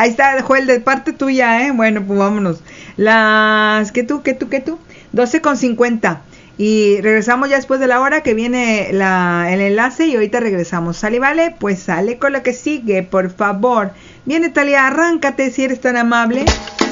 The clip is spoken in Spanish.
Ahí está, Joel, de parte tuya, ¿eh? Bueno, pues vámonos. ¿Qué tú? 12:50. Y regresamos ya después de la hora que viene el enlace y ahorita regresamos. ¿Sale, vale? Pues sale con lo que sigue, por favor. Viene, Talía, arráncate si eres tan amable.